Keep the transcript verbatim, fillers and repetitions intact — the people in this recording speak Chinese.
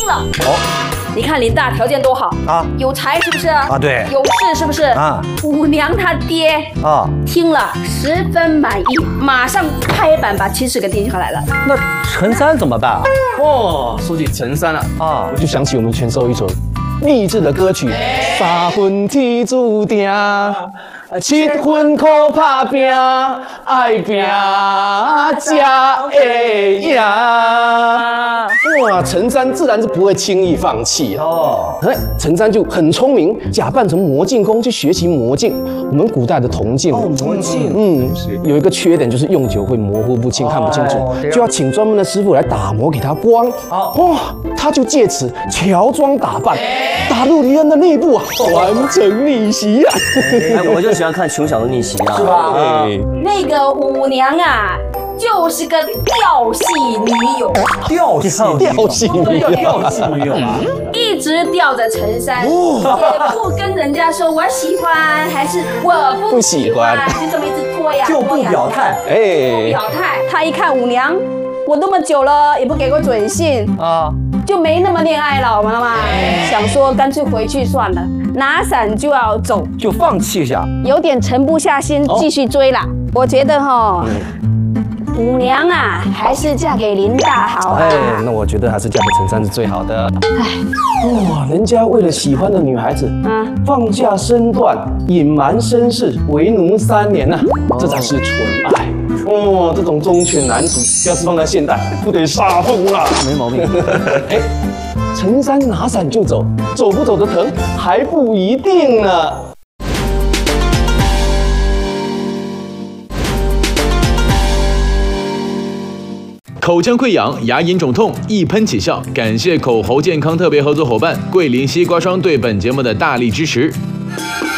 了。哦，你看林大条件多好啊，有才是不是？ 啊，对， 有势是不是？啊，五娘她爹啊，听了十分满意，马上拍板把亲事给定下来了。 那陈三怎么办啊？ 哦，说起陈三啊，啊，我就想起我们全收一首励志的歌曲，三分天注定。 七分苦打拼，爱拼才会赢。哇，陈三自然是不会轻易放弃哦。哎，陈三就很聪明，假扮成魔镜公去学习魔镜。我们古代的铜镜， 哦，魔镜， 嗯，有一个缺点就是用久会模糊不清，看不清楚，就要请专门的师傅来打磨给他光。哇，他就借此乔装打扮，打入敌人的内部啊，完成逆袭啊！ 我就喜欢看穷小子逆袭啊， 是吧？那个五娘啊，就是个调戏女友， 调戏调戏女友， 调戏女友啊， 一直吊着陈三，也不跟人家说我喜欢还是我不喜欢，就这么一直拖呀， 就不表态， 哎，不表态。他一看五娘，我那么久了也不给过准信啊。 就没那么恋爱了，知道吗？想说干脆回去算了，拿伞就要走， 就放弃一下， 有点沉不下心继续追啦。我觉得哈，五娘啊，还是嫁给林大好啊。 哎，那我觉得还是嫁给陈三是最好的。哎，哇，人家为了喜欢的女孩子，啊，放下身段，隐瞒身世，为奴三年呐，这才是纯爱。 哦，这种忠犬男子，要是放在现代，不得杀疯了。 没毛病。 哎，陈三拿伞就走，走不走得成还不一定呢。 口腔溃疡、牙龈肿痛，一喷起效。感谢口喉健康特别合作伙伴桂林西瓜霜对本节目的大力支持。